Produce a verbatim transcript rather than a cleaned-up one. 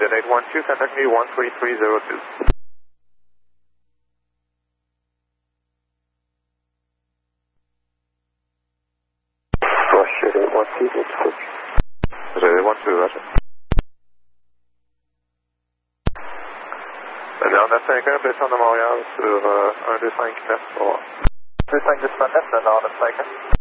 Jet eight one two, contact me one three three zero two. Roger, eight one two, good. Jet eight one two, Roger. Dernière cinquante, descend de Montréal sur euh, un deux cinq neuf trois. deux cinq neuf, Nord de cinquante.